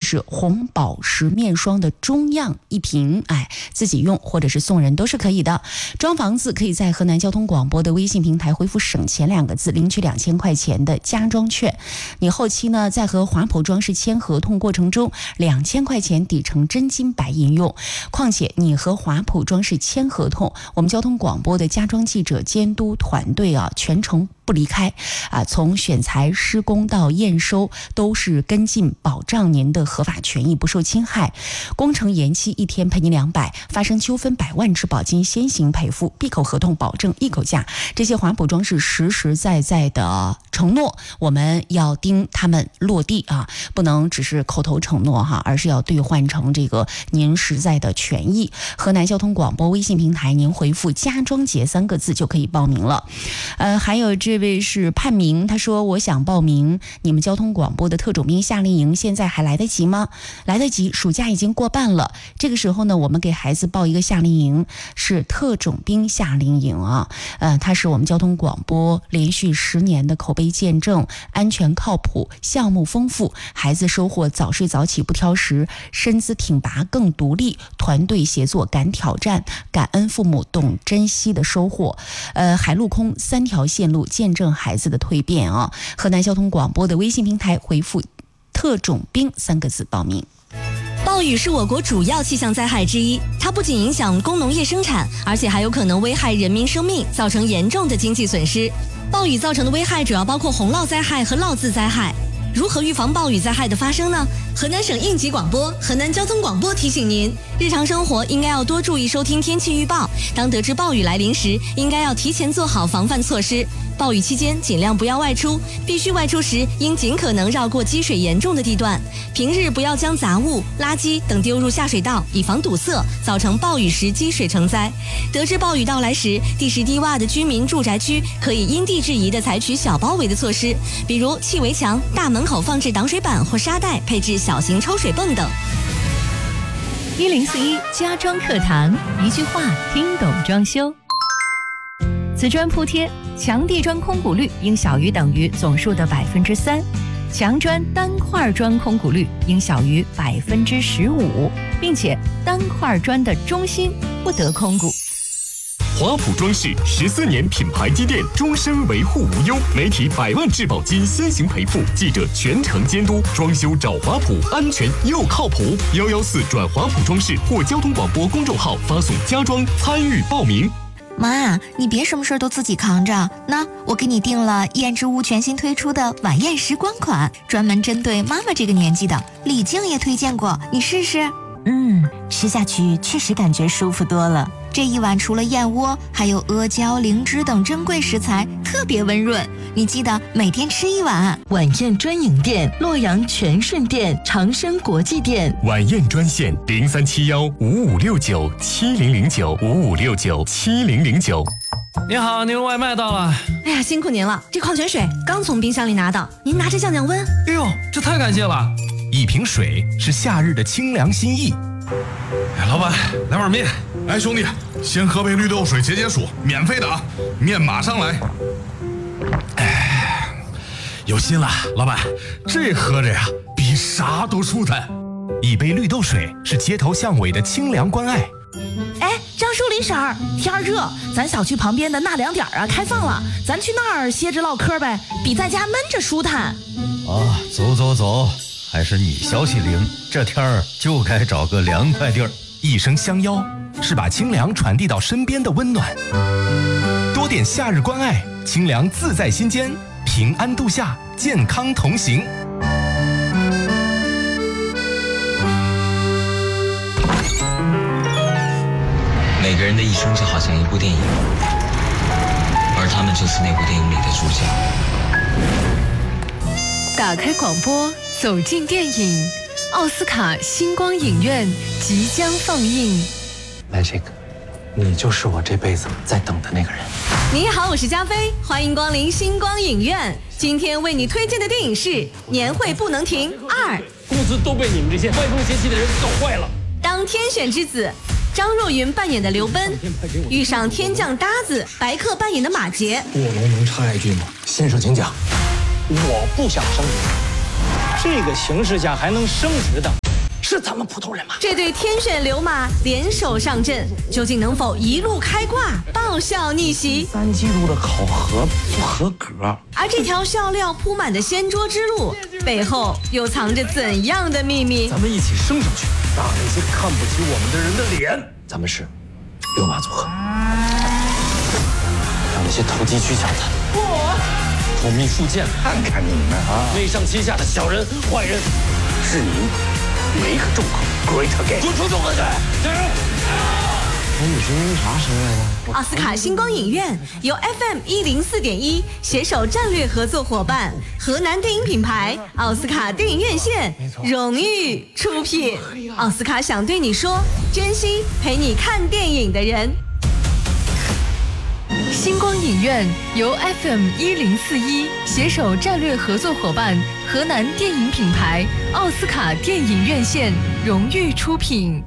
就是红宝石面霜的中样1瓶，自己用或者是送人都是可以的。装房子可以在河南交通广播的微信平台回复省钱2个字，领取2000块钱的家装券。你后期呢在和华普装饰签合同过程中，2000块钱抵成真金白银用。况且你和华普装饰签合同，我们交通广播的家装记者监督团队全程不离开从选材、施工到验收都是跟进，保障您的合法权益不受侵害。工程延期1天赔您200，发生纠纷100万质保金先行赔付，闭口合同保证一口价。这些华普装饰实实在在的承诺，我们要盯他们落地不能只是口头承诺而是要兑换成这个您实在的权益。河南交通广播微信平台，您回复家装节3个字就可以报名了。还有这位是盼明，他说我想报名你们交通广播的特种兵夏令营，现在还来得及吗？来得及，暑假已经过半了。这个时候呢，我们给孩子报一个夏令营，是特种兵夏令营它是我们交通广播连续10年的口碑见证，安全靠谱，项目丰富，孩子收获早睡早起不挑食，身姿挺拔更独立，团队协作敢挑战，感恩父母懂珍惜的收获。海陆空3条线路见证孩子的蜕变河南交通广播的微信平台回复特种兵3个字报名。 暴雨是我国主要气象灾害之一，它不仅影响工农业生产，而且还有可能危害人民生命，造成严重的经济损失。暴雨造成的危害主要包括洪涝灾害和涝渍灾害。如何预防暴雨灾害的发生呢？河南省应急广播、河南交通广播提醒您，日常生活应该要多注意收听天气预报，当得知暴雨来临时，应该要提前做好防范措施。暴雨期间尽量不要外出，必须外出时应尽可能绕过积水严重的地段。平日不要将杂物、垃圾等丢入下水道，以防堵塞，造成暴雨时积水成灾。得知暴雨到来时，地势低洼的居民住宅区可以因地制宜地采取小包围的措施，比如砌围墙、大门口放置挡水板或沙袋，配置小型抽水泵等。 1041家装课堂，一句话听懂装修。瓷砖铺贴，墙地砖空鼓率应小于等于总数的3%，墙砖单块砖空鼓率应小于15%，并且单块砖的中心不得空鼓。 华普装饰14年品牌积淀，终身维护无忧，媒体100万质保金先行赔付，记者全程监督，装修找华普，安全又靠谱。114转华普装饰或交通广播公众号发送家装参与报名。 妈，你别什么事都自己扛着，那我给你订了燕之屋全新推出的晚宴时光款，专门针对妈妈这个年纪的，李静也推荐过，你试试。 吃下去确实感觉舒服多了。 这一碗除了燕窝，还有阿胶、灵芝等珍贵食材，特别温润。你记得每天吃1碗。 晚宴专营店：洛阳全顺店、长生国际店。 晚宴专线03715569700955697009。 你好，您外卖到了。 哎呀，辛苦您了，这矿泉水刚从冰箱里拿到，您拿着降降温。 哎呦，这太感谢了！ 一瓶水是夏日的清凉心意。 老板，来碗面。 兄弟，先喝杯绿豆水解解暑，免费的面马上来。 有心了，老板，这喝着呀，比啥都舒坦。一杯绿豆水是街头巷尾的清凉关爱。 张淑李婶儿，天热，咱小区旁边的纳凉点开放了，咱去那儿歇着唠嗑呗，比在家闷着舒坦。 走，还是你消息灵，这天儿就该找个凉快地儿。 一声相邀，是把清凉传递到身边的温暖。多点夏日关爱，清凉自在心间，平安度夏，健康同行。 每个人的一生就好像一部电影，而他们就是那部电影里的主角。 打开广播，走进电影，奥斯卡星光影院即将放映。 Magic， 你就是我这辈子在等的那个人。 你好，我是加菲，欢迎光临星光影院。今天为你推荐的电影是《年会不能停2》， 公司都被你们这些歪风邪气的人搞坏了。 当天选之子，张若昀扮演的刘奔遇上天降搭子白客扮演的马杰。 卧龙能插一句吗？先生请讲。 我不想升职，这个形势下还能升职的咱们普通人吗？ 这对天选流马联手上阵，究竟能否一路开挂，报效逆袭 ？3季度的考核不合格。 而这条笑料铺满的掀桌之路，背后又藏着怎样的秘密？ 咱们一起升上去，打那些看不起我们的人的脸。咱们是六马组合，让那些投机取巧的投秘术剑，看看你们啊，内上欺下的小人坏人，是你make重口 great again， 滚出重口去！加油！你是因为啥生来的？ 奥斯卡星光影院由 FM104.1携手战略合作伙伴河南电影品牌奥斯卡电影院线荣誉出品。奥斯卡想对你说，珍惜陪你看电影的人。 星光影院由 FM1041携手战略合作伙伴河南电影品牌奥斯卡电影院线荣誉出品。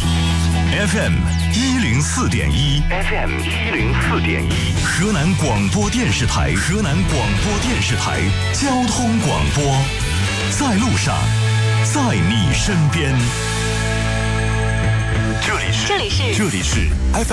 FM104.1 河南广播电视台交通广播，在路上，在你身边。这里是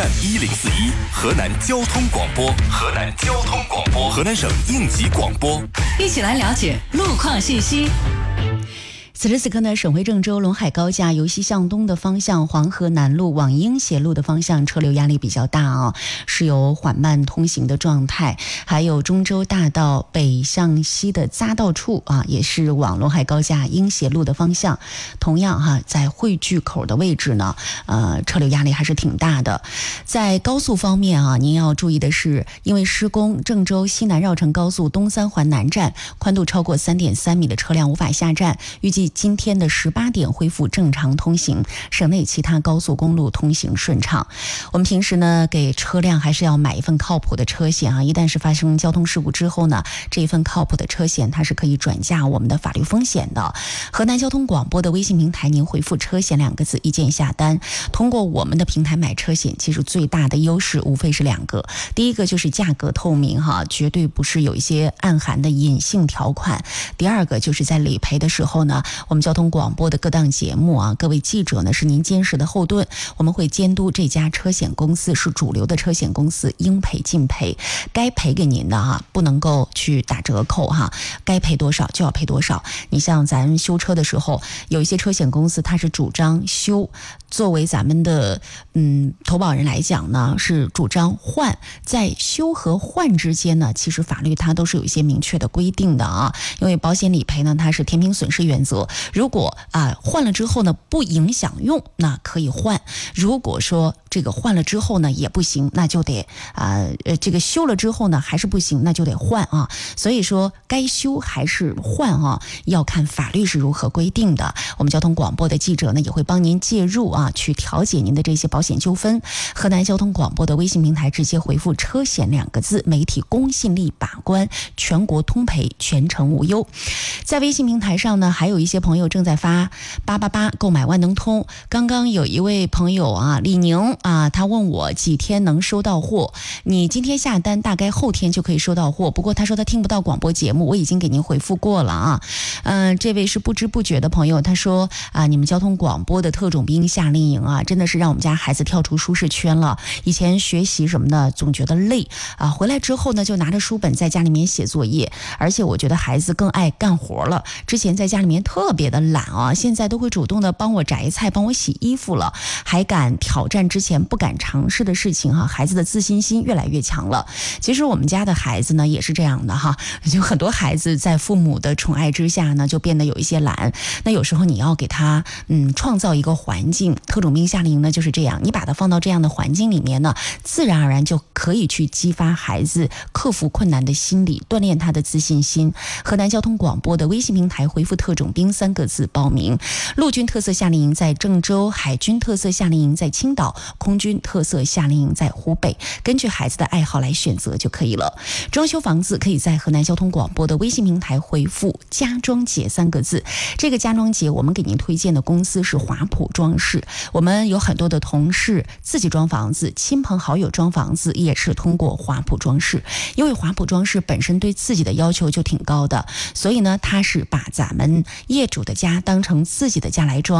FM1041 河南交通广播，河南省应急广播， 一起来了解路况信息。 此时此刻呢，省会郑州陇海高架由西向东的方向黄河南路往英协路的方向车流压力比较大啊，是有缓慢通行的状态。还有中州大道北向西的匝道处啊，也是往陇海高架英协路的方向，同样哈，在汇聚口的位置呢，车流压力还是挺大的。在高速方面啊，您要注意的是，因为施工，郑州西南绕城高速东三环南站宽度超过 3.3 米的车辆无法下站，预计今天的18点恢复正常通行，省内其他高速公路通行顺畅。我们平时呢，给车辆还是要买一份靠谱的车险啊，一旦是发生交通事故之后呢，这一份靠谱的车险它是可以转嫁我们的法律风险的。河南交通广播的微信平台，您回复车险2个字，一键下单。通过我们的平台买车险，其实最大的优势无非是2个，第一个就是价格透明哈，绝对不是有一些暗含的隐性条款。第二个就是在理赔的时候呢，我们交通广播的各档节目啊，各位记者呢是您坚实的后盾，我们会监督这家车险公司是主流的车险公司，应赔尽赔，该赔给您的哈，不能够去打折扣哈，该赔多少就要赔多少。你像咱修车的时候，有一些车险公司它是主张修，作为咱们的投保人来讲呢，是主张换，在修和换之间呢，其实法律它都是有一些明确的规定的啊，因为保险理赔呢，它是天平损失原则。如果换了之后呢不影响用，那可以换；如果说这个换了之后呢也不行，那就得这个修了之后呢还是不行，那就得换啊。所以说该修还是换啊，要看法律是如何规定的。我们交通广播的记者呢也会帮您介入啊，去调解您的这些保险纠纷。河南交通广播的微信平台直接回复车险2个字，媒体公信力把关，全国通赔，全程无忧。在微信平台上呢，还有一些朋友正在发888购买万能通。刚刚有一位朋友啊，李宁啊，他问我几天能收到货，你今天下单大概后天就可以收到货，不过他说他听不到广播节目，我已经给您回复过了啊。这位是不知不觉的朋友，他说你们交通广播的特种兵夏令营啊，真的是让我们家孩子跳出舒适圈了。以前学习什么的总觉得累啊，回来之后呢就拿着书本在家里面写作业，而且我觉得孩子更爱干活了。之前在家里面特别的懒啊，现在都会主动的帮我摘菜，帮我洗衣服了，还敢挑战之前不敢尝试的事情哈，孩子的自信心越来越强了。其实我们家的孩子呢也是这样的哈，就很多孩子在父母的宠爱之下呢就变得有一些懒，那有时候你要给他创造一个环境，特种兵夏令营呢就是这样，你把他放到这样的环境里面呢，自然而然就可以去激发孩子克服困难的心理，锻炼他的自信心。河南交通广播的微信平台回复特种兵3个字报名。陆军特色夏令营在郑州，海军特色夏令营在青岛，空军特色夏令营在湖北，根据孩子的爱好来选择就可以了。装修房子可以在河南交通广播的微信平台回复家装节3个字。这个家装节我们给您推荐的公司是华普装饰，我们有很多的同事自己装房子，亲朋好友装房子也是通过华普装饰，因为华普装饰本身对自己的要求就挺高的，所以呢它是把咱们业主的家当成自己的家来装。